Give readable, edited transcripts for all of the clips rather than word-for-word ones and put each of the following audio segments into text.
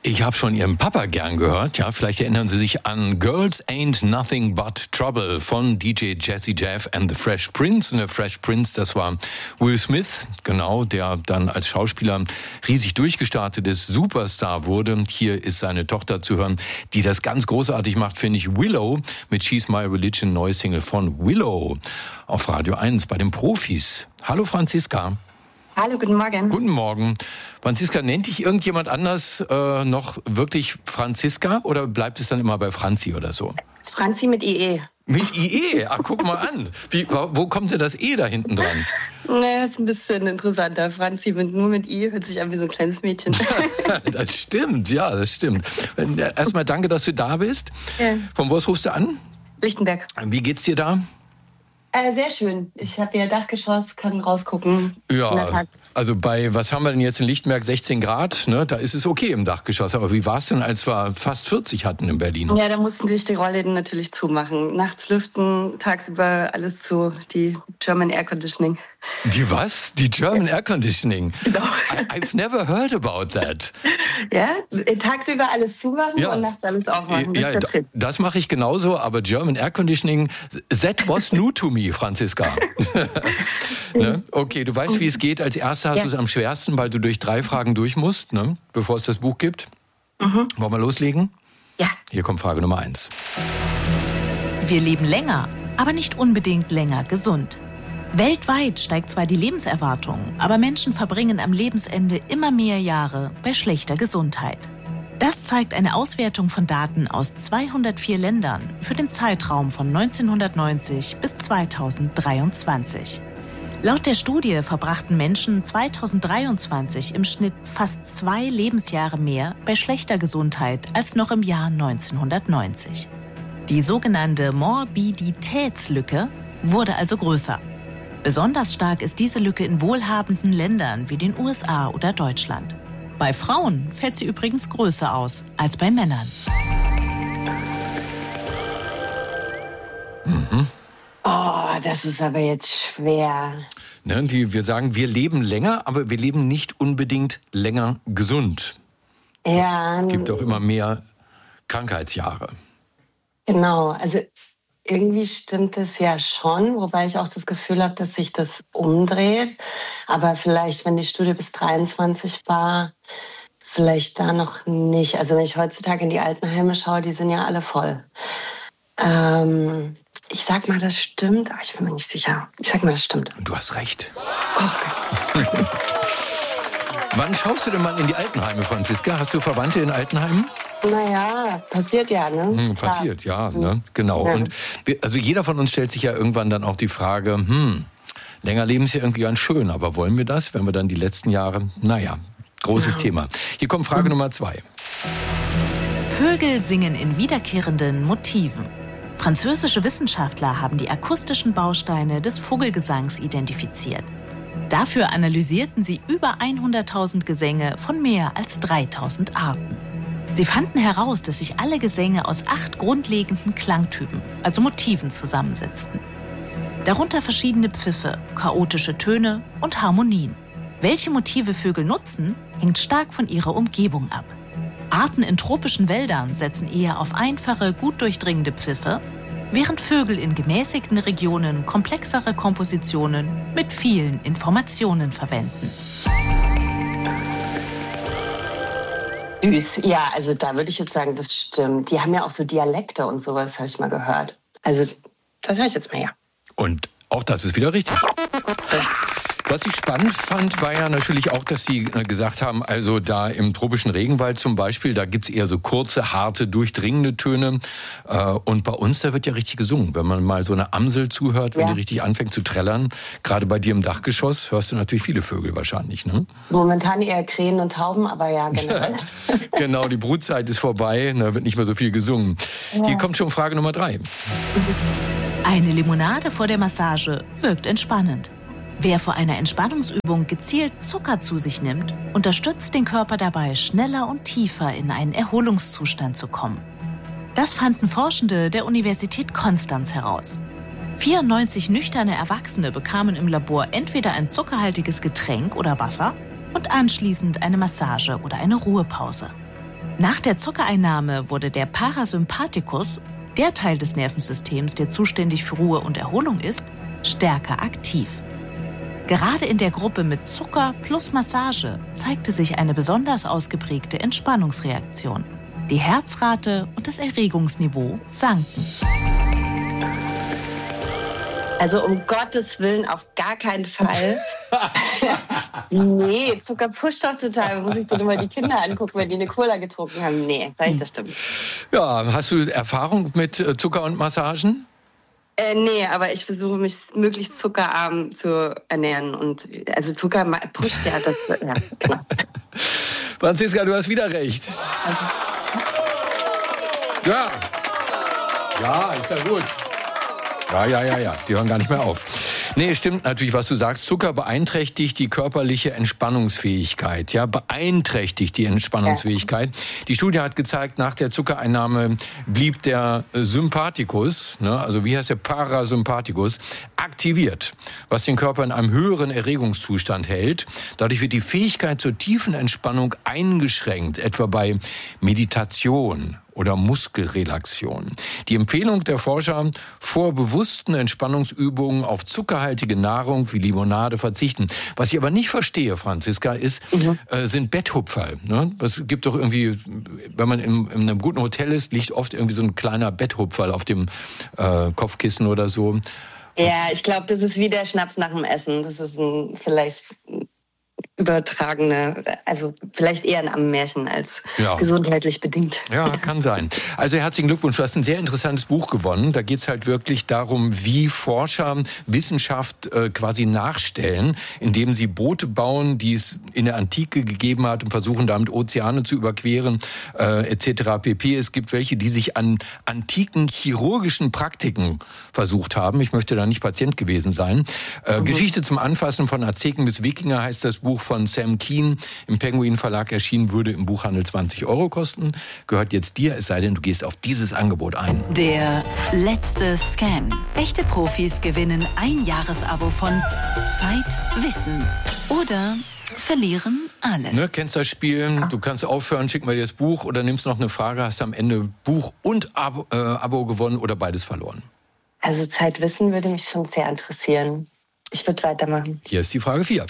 Ich habe schon Ihren Papa gern gehört. Ja, vielleicht erinnern Sie sich an Girls Ain't Nothing But Trouble von DJ Jazzy Jeff and the Fresh Prince. Und der Fresh Prince, das war Will Smith, genau, der dann als Schauspieler riesig durchgestartet ist, Superstar wurde. Hier ist seine Tochter zu hören, die das ganz großartig macht, finde ich. Willow mit She's My Religion, neue Single von Willow auf Radio 1 bei den Profis. Hallo Franziska. Hallo, guten Morgen. Guten Morgen. Franziska, nennt dich irgendjemand anders noch wirklich Franziska oder bleibt es dann immer bei Franzi oder so? Franzi mit IE. Mit IE? Ach, guck mal an. Wo kommt denn das E da hinten dran? Naja, ist ein bisschen interessanter. Franzi nur mit I hört sich an wie so ein kleines Mädchen. Das stimmt, ja, das stimmt. Erstmal danke, dass du da bist. Ja. Von wo rufst du an? Lichtenberg. Wie geht's dir da? Sehr schön. Ich habe hier Dachgeschoss, kann rausgucken. Ja, also was haben wir denn jetzt in Lichtenberg? 16 Grad, ne? Da ist es okay im Dachgeschoss. Aber wie war es denn, als wir fast 40 hatten in Berlin? Ja, da mussten sich die Rollläden natürlich zumachen. Nachts lüften, tagsüber alles zu. Die German Air Conditioning. Die was? Die German Air Conditioning? Genau. I've never heard about that. Ja, tagsüber alles zumachen und nachts alles aufmachen. Ja, das mache ich genauso, aber German Air Conditioning, that was new to me, Franziska. Ne? Okay, du weißt, wie es geht. Als Erster hast du es am schwersten, weil du durch 3 Fragen durch musst, ne? Bevor es das Buch gibt. Wollen wir loslegen? Ja. Hier kommt Frage Nummer 1. Wir leben länger, aber nicht unbedingt länger gesund. Weltweit steigt zwar die Lebenserwartung, aber Menschen verbringen am Lebensende immer mehr Jahre bei schlechter Gesundheit. Das zeigt eine Auswertung von Daten aus 204 Ländern für den Zeitraum von 1990 bis 2023. Laut der Studie verbrachten Menschen 2023 im Schnitt fast 2 Lebensjahre mehr bei schlechter Gesundheit als noch im Jahr 1990. Die sogenannte Morbiditätslücke wurde also größer. Besonders stark ist diese Lücke in wohlhabenden Ländern wie den USA oder Deutschland. Bei Frauen fällt sie übrigens größer aus als bei Männern. Oh, das ist aber jetzt schwer. Ne, wir sagen, wir leben länger, aber wir leben nicht unbedingt länger gesund. Ja. Es gibt auch immer mehr Krankheitsjahre. Genau, also irgendwie stimmt es ja schon, wobei ich auch das Gefühl habe, dass sich das umdreht. Aber vielleicht, wenn die Studie bis 23 war, vielleicht da noch nicht. Also wenn ich heutzutage in die Altenheime schaue, die sind ja alle voll. Ich sag mal, das stimmt, aber ich bin mir nicht sicher. Ich sag mal, das stimmt. Du hast recht. Okay. Wann schaust du denn mal in die Altenheime, Franziska? Hast du Verwandte in Altenheimen? Naja, passiert ja, ne? Passiert, ja, ne? Genau. Ja. Und also jeder von uns stellt sich ja irgendwann dann auch die Frage, länger leben ist ja irgendwie ganz schön, aber wollen wir das, wenn wir dann die letzten Jahre, großes Thema. Hier kommt Frage Nummer 2. Vögel singen in wiederkehrenden Motiven. Französische Wissenschaftler haben die akustischen Bausteine des Vogelgesangs identifiziert. Dafür analysierten sie über 100.000 Gesänge von mehr als 3.000 Arten. Sie fanden heraus, dass sich alle Gesänge aus 8 grundlegenden Klangtypen, also Motiven, zusammensetzten. Darunter verschiedene Pfiffe, chaotische Töne und Harmonien. Welche Motive Vögel nutzen, hängt stark von ihrer Umgebung ab. Arten in tropischen Wäldern setzen eher auf einfache, gut durchdringende Pfiffe, während Vögel in gemäßigten Regionen komplexere Kompositionen mit vielen Informationen verwenden. Süß. Ja, also da würde ich jetzt sagen, das stimmt. Die haben ja auch so Dialekte und sowas, habe ich mal gehört. Also das höre ich jetzt mal, ja. Und auch das ist wieder richtig. Was ich spannend fand, war ja natürlich auch, dass Sie gesagt haben, also da im tropischen Regenwald zum Beispiel, da gibt's eher so kurze, harte, durchdringende Töne. Und bei uns, da wird ja richtig gesungen. Wenn man mal so eine Amsel zuhört, wenn die richtig anfängt zu trällern, gerade bei dir im Dachgeschoss, hörst du natürlich viele Vögel wahrscheinlich, ne? Momentan eher Krähen und Tauben, aber ja, generell. Genau, die Brutzeit ist vorbei, da wird nicht mehr so viel gesungen. Ja. Hier kommt schon Frage Nummer 3. Eine Limonade vor der Massage wirkt entspannend. Wer vor einer Entspannungsübung gezielt Zucker zu sich nimmt, unterstützt den Körper dabei, schneller und tiefer in einen Erholungszustand zu kommen. Das fanden Forschende der Universität Konstanz heraus. 94 nüchterne Erwachsene bekamen im Labor entweder ein zuckerhaltiges Getränk oder Wasser und anschließend eine Massage oder eine Ruhepause. Nach der Zuckereinnahme wurde der Parasympathikus, der Teil des Nervensystems, der zuständig für Ruhe und Erholung ist, stärker aktiv. Gerade in der Gruppe mit Zucker plus Massage zeigte sich eine besonders ausgeprägte Entspannungsreaktion. Die Herzrate und das Erregungsniveau sanken. Also um Gottes Willen auf gar keinen Fall. Nee, Zucker pusht doch total. Muss ich dann immer die Kinder angucken, wenn die eine Cola getrunken haben? Nee, sag ich, das stimmt. Ja, hast du Erfahrung mit Zucker und Massagen? Nee, aber ich versuche mich möglichst zuckerarm zu ernähren. Und also Zucker pusht ja das. Ja, genau. Franziska, du hast wieder recht. Ja. Ja, ist ja gut. Ja. Die hören gar nicht mehr auf. Nee, stimmt natürlich, was du sagst. Zucker beeinträchtigt die körperliche Entspannungsfähigkeit. Ja, beeinträchtigt die Entspannungsfähigkeit. Die Studie hat gezeigt, nach der Zuckereinnahme blieb der Sympathikus, also wie heißt der Parasympathikus, aktiviert, was den Körper in einem höheren Erregungszustand hält. Dadurch wird die Fähigkeit zur tiefen Entspannung eingeschränkt, etwa bei Meditation oder Muskelrelaxion. Die Empfehlung der Forscher, vor bewussten Entspannungsübungen auf zuckerhaltige Nahrung wie Limonade verzichten. Was ich aber nicht verstehe, Franziska, sind Betthupferl. Ne? Es gibt doch irgendwie, wenn man in einem guten Hotel ist, liegt oft irgendwie so ein kleiner Betthupferl auf dem Kopfkissen oder so. Ja, ich glaube, das ist wie der Schnaps nach dem Essen. Das ist vielleicht übertragene, also vielleicht eher ein Ammärchen als gesundheitlich bedingt. Ja, kann sein. Also herzlichen Glückwunsch, du hast ein sehr interessantes Buch gewonnen. Da geht es halt wirklich darum, wie Forscher Wissenschaft quasi nachstellen, indem sie Boote bauen, die es in der Antike gegeben hat und versuchen damit Ozeane zu überqueren, etc. pp. Es gibt welche, die sich an antiken chirurgischen Praktiken versucht haben. Ich möchte da nicht Patient gewesen sein. Geschichte zum Anfassen von Azteken bis Wikinger heißt das Buch von Sam Keen im Penguin Verlag erschienen, würde im Buchhandel 20 € kosten. Gehört jetzt dir, es sei denn, du gehst auf dieses Angebot ein. Der letzte Scan. Echte Profis gewinnen ein Jahresabo von Zeit, Wissen oder verlieren alles. Ne, kennst das Spiel? Du kannst aufhören, schick mal dir das Buch oder nimmst noch eine Frage, hast am Ende Buch und Abo gewonnen oder beides verloren. Also Zeit, Wissen würde mich schon sehr interessieren. Ich würde weitermachen. Hier ist die Frage 4.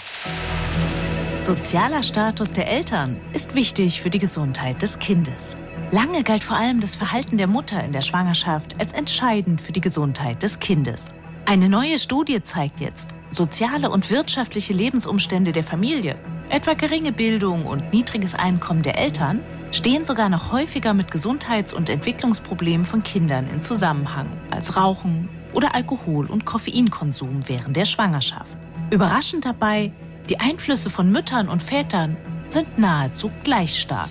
Sozialer Status der Eltern ist wichtig für die Gesundheit des Kindes. Lange galt vor allem das Verhalten der Mutter in der Schwangerschaft als entscheidend für die Gesundheit des Kindes. Eine neue Studie zeigt jetzt, soziale und wirtschaftliche Lebensumstände der Familie, etwa geringe Bildung und niedriges Einkommen der Eltern, stehen sogar noch häufiger mit Gesundheits- und Entwicklungsproblemen von Kindern in Zusammenhang als Rauchen oder Alkohol- und Koffeinkonsum während der Schwangerschaft. Überraschend dabei, die Einflüsse von Müttern und Vätern sind nahezu gleich stark.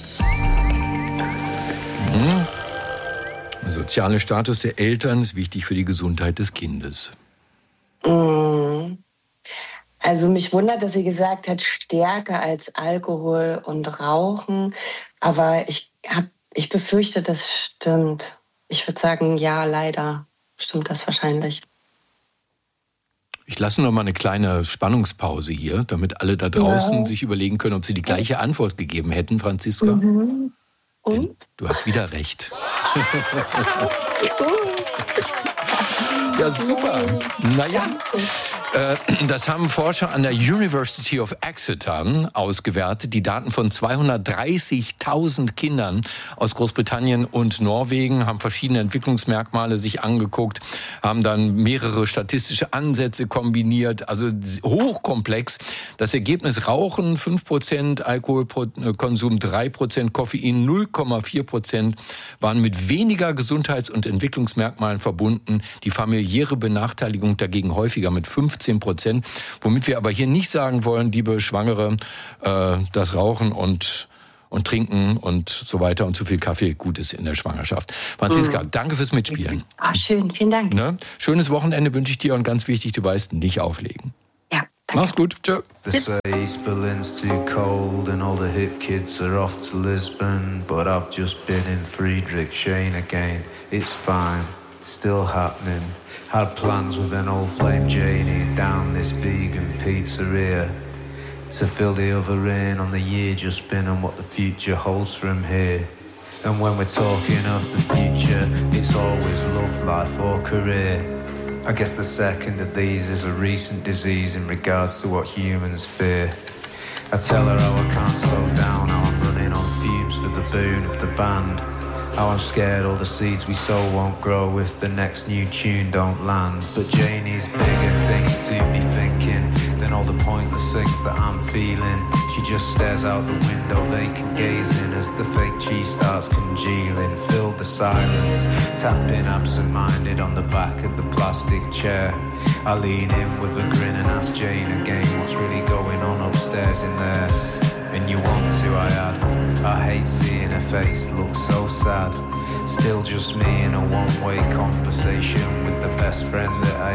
Der soziale Status der Eltern ist wichtig für die Gesundheit des Kindes. Also mich wundert, dass sie gesagt hat, stärker als Alkohol und Rauchen. Aber ich befürchte, das stimmt. Ich würde sagen, ja, leider stimmt das wahrscheinlich. Ich lasse noch mal eine kleine Spannungspause hier, damit alle da draußen sich überlegen können, ob sie die gleiche Antwort gegeben hätten, Franziska. Und? Denn du hast wieder recht. Ja, super. Naja, das haben Forscher an der University of Exeter ausgewertet. Die Daten von 230.000 Kindern aus Großbritannien und Norwegen, haben verschiedene Entwicklungsmerkmale sich angeguckt, haben dann mehrere statistische Ansätze kombiniert, also hochkomplex. Das Ergebnis: Rauchen 5%, Alkoholkonsum 3%, Koffein 0,4% waren mit weniger Gesundheits- und Entwicklungsmerkmalen verbunden. Die familiäre Benachteiligung dagegen häufiger mit 15%. Womit wir aber hier nicht sagen wollen, liebe Schwangere, dass Rauchen und Trinken und so weiter und zu viel Kaffee gut ist in der Schwangerschaft. Franziska, danke fürs Mitspielen. Schön, vielen Dank. Ne? Schönes Wochenende wünsche ich dir und ganz wichtig, du weißt, nicht auflegen. Ja, danke. Mach's gut. Tschö. They say East Berlin's too cold and all the hip kids are off to Lisbon, but I've just been in Friedrichshain again. It's fine, still happening. Had plans with an old flame Janie down this vegan pizzeria to fill the other in on the year just been and what the future holds from here. And when we're talking of the future, it's always love, life or career. I guess the second of these is a recent disease in regards to what humans fear. I tell her how I can't slow down, how I'm running on fumes for the boon of the band. How I'm scared all the seeds we sow won't grow if the next new tune don't land. But Janie's bigger things to be thinking than all the pointless things that I'm feeling. She just stares out the window, vacant gazing as the fake cheese starts congealing. Fill the silence, tapping absent-minded on the back of the plastic chair. I lean in with a grin and ask Jane again what's really going on upstairs in there. And you want to, I add, I hate seeing her face look so sad. Still just me in a one-way conversation with the best friend that I